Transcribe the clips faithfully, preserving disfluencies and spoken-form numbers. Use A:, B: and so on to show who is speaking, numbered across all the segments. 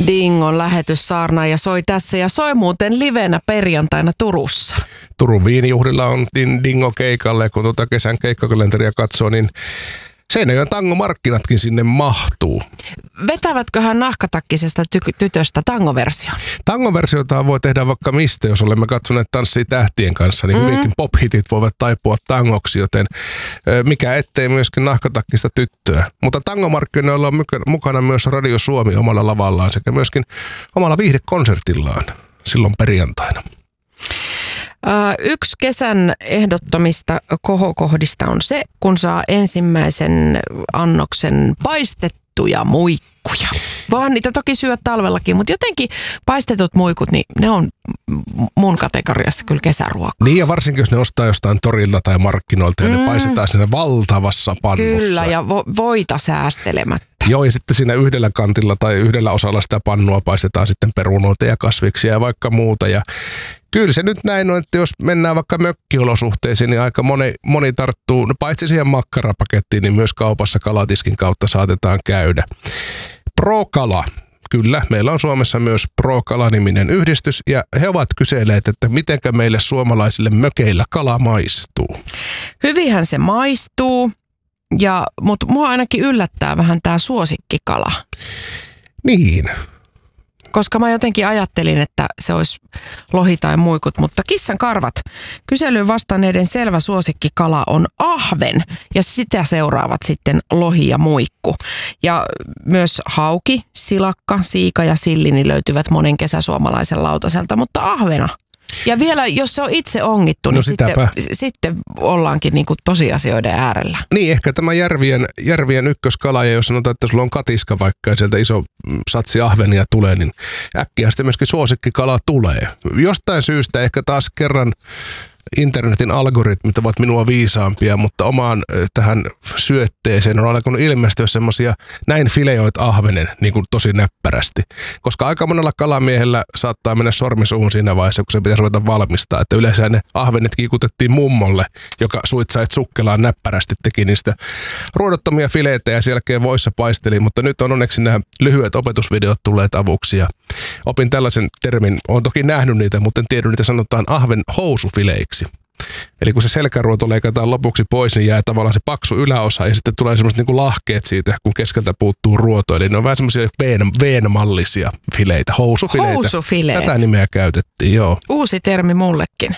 A: Dingon lähetyssaarnaaja soi tässä ja soi muuten livenä perjantaina Turussa.
B: Turun viinijuhlilla on Dingo keikalle ja kun tuota kesän keikkakalenteria katsoo, niin Seinäjoen tangomarkkinatkin sinne mahtuu.
A: Vetävätköhän nahkatakkisesta ty- tytöstä tangoversion?
B: Tangoversiota voi tehdä vaikka mistä, jos olemme katsoneet Tanssii tähtien kanssa, niin mm-hmm. hyvinkin pop-hitit voivat taipua tangoksi, joten mikä ettei myöskin nahkatakkista tyttöä. Mutta tangomarkkinoilla on mukana myös Radio Suomi omalla lavallaan sekä myöskin omalla viihdekonsertillaan silloin perjantaina.
A: Yksi kesän ehdottomista kohokohdista on se, kun saa ensimmäisen annoksen paistettuja muikkuja. Vaan niitä toki syö talvellakin, mutta jotenkin paistetut muikut, niin ne on mun kategoriassa kyllä kesäruokaa.
B: Niin ja varsinkin jos ne ostaa jostain torilta tai markkinoilta ja mm. ne paistetaan siinä valtavassa pannussa.
A: Kyllä ja vo- voita säästelemättä.
B: Joo, ja sitten siinä yhdellä kantilla tai yhdellä osalla sitä pannua paistetaan sitten perunoita ja kasviksia ja vaikka muuta. Ja kyllä se nyt näin on, että jos mennään vaikka mökkiolosuhteisiin, niin aika moni, moni tarttuu, no paitsi siihen makkarapakettiin, niin myös kaupassa kalatiskin kautta saatetaan käydä. Pro-kala. Kyllä, meillä on Suomessa myös Pro-kala-niminen yhdistys ja he ovat kyselleet, että mitenkä meille suomalaisille mökeillä kala maistuu.
A: Hyvinhän se maistuu, ja, mutta mua ainakin yllättää vähän tämä suosikkikala.
B: Niin.
A: Koska mä jotenkin ajattelin, että se olisi lohi tai muikut, mutta kissan karvat. Kyselyyn vastanneiden selvä suosikkikala on ahven ja sitä seuraavat sitten lohi ja muikku. Ja myös hauki, silakka, siika ja sillini löytyvät monen kesäsuomalaisen lautaselta, mutta ahvena. Ja vielä, jos se on itse ongittu, no niin sitten, sitten ollaankin niin kuin tosiasioiden äärellä.
B: Niin, ehkä tämä järvien, järvien ykköskala, ja jos sanotaan, että sulla on katiska vaikka ja sieltä iso satsi ahvenia tulee, niin äkkiä sitten myöskin suosikkikala tulee. Jostain syystä ehkä taas kerran internetin algoritmit ovat minua viisaampia, mutta omaan tähän syötteeseen on alkanut ilmestyä semmoisia näin fileoit ahvenen niin kuin tosi näppärästi. Koska aika monella kalamiehellä saattaa mennä sormi suuhun siinä vaiheessa, kun se pitäisi ruveta valmistaa. Että yleensä ne ahvenet kiikutettiin mummolle, joka suitsait sukkelaan näppärästi teki niistä ruodottomia fileitä ja sen jälkeen voissa paisteli. Mutta nyt on onneksi nämä lyhyet opetusvideot tulleet avuksi ja opin tällaisen termin. Olen toki nähnyt niitä, mutta en tiedä, niitä sanotaan ahven housufileiksi. Eli kun se selkäruoto leikataan lopuksi pois, niin jää tavallaan se paksu yläosa ja sitten tulee semmoiset niin kuin lahkeet siitä, kun keskeltä puuttuu ruoto. Eli ne on vähän semmoisia veen-mallisia fileitä, housufileitä.
A: Housufileet.
B: Tätä nimeä käytettiin, joo.
A: Uusi termi mullekin.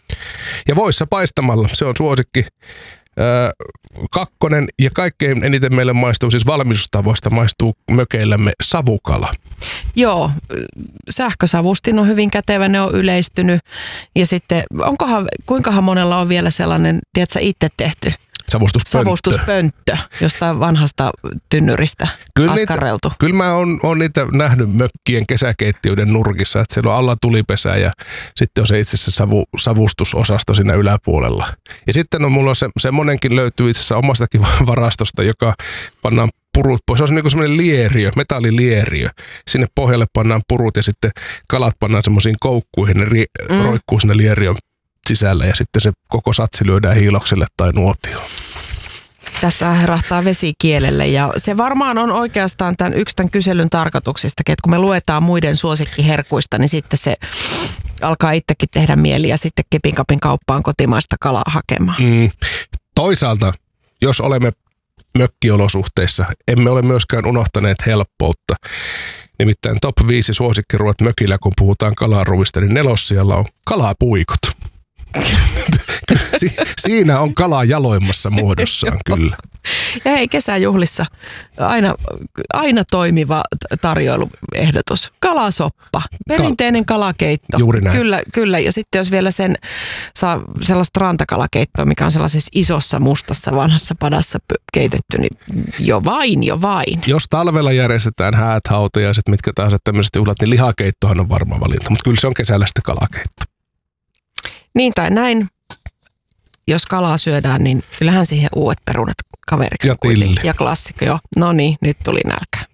B: Ja voissa paistamalla, se on suosikki. Öö, kakkonen ja kaikkein eniten meille maistuu, siis valmistustavoista maistuu mökeillämme savukala.
A: Joo, sähkösavustin on hyvin kätevä, ne on yleistynyt. Ja sitten, onkohan, kuinkahan monella on vielä sellainen, tiedätkö, itse tehty
B: savustuspönttö,
A: savustuspönttö jostain vanhasta tynnyristä
B: kyllä
A: askarreltu.
B: Niitä, kyllä mä oon, oon niitä nähnyt mökkien kesäkeittiöiden nurkissa, että siellä on alla tulipesä ja sitten on se itse asiassa savu, savustusosasto siinä yläpuolella. Ja sitten on mulla se, semmonenkin löytyy itse asiassa omastakin varastosta, joka pannaan purut pois. Se on niin kuin semmoinen lieriö, metallilieriö. Sinne pohjalle pannaan purut ja sitten kalat pannaan semmoisiin koukkuihin, ne ri- mm. roikkuu sinne lieriön sisällä ja sitten se koko satsi lyödään hiilokselle tai nuotioon.
A: Tässä herahtaa vesi kielelle ja se varmaan on oikeastaan tämän yksi tämän kyselyn tarkoituksista, että kun me luetaan muiden suosikkiherkuista, niin sitten se alkaa itsekin tehdä mieli ja sitten kepinkapin kauppaan kotimaista kalaa hakemaan. Mm.
B: Toisaalta, jos olemme mökkiolosuhteissa, emme ole myöskään unohtaneet helppoutta. Nimittäin top viisi suosikkiruot mökillä, kun puhutaan kalaruuista, niin nelossijalla on kalapuikot. Si- siinä on kala jaloimmassa muodossaan, kyllä.
A: Ja hei, kesäjuhlissa aina, aina toimiva tarjoiluehdotus. Kalasoppa, perinteinen kalakeitto.
B: Juuri näin.
A: Kyllä, kyllä. Ja sitten jos vielä sen saa sellaista rantakalakeittoa, mikä on sellaisessa isossa mustassa vanhassa padassa keitetty, niin jo vain, jo vain.
B: Jos talvella järjestetään häät, hautajaiset, mitkä taas tämmöiset juhlat, niin lihakeittohan on varma valinta. Mutta kyllä se on kesällä sitten kalakeitto.
A: Niin tai näin. Jos kalaa syödään, niin kyllähän siihen uudet perunat kaveriksi.
B: Ja tilli.
A: Ja klassikko, joo. No niin, nyt tuli nälkä.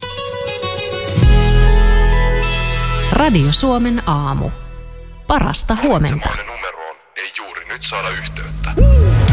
C: Radio Suomen aamu. Parasta huomenta.
D: Semmoinen numero on, ei juuri nyt saada yhteyttä.